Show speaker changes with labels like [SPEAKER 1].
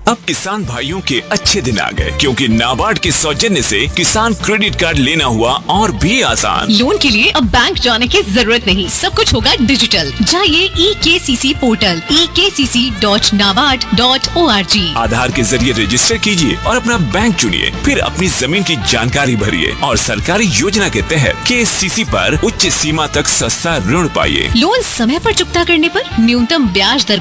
[SPEAKER 1] अब किसान भाइयों के अच्छे दिन आ गए, क्योंकि नाबार्ड के सौजन्य से किसान क्रेडिट कार्ड लेना हुआ और भी आसान।
[SPEAKER 2] लोन के लिए अब बैंक जाने की जरूरत नहीं, सब कुछ होगा डिजिटल। जाइए EKCC पोर्टल ekcc.nabard.org।
[SPEAKER 1] आधार के जरिए रजिस्टर कीजिए और अपना बैंक चुनिए, फिर अपनी जमीन की जानकारी भरिए और सरकारी योजना के तहत KCC पर उच्च सीमा तक सस्ता ऋण पाइए।
[SPEAKER 2] लोन समय पर चुकता करने पर न्यूनतम ब्याज दर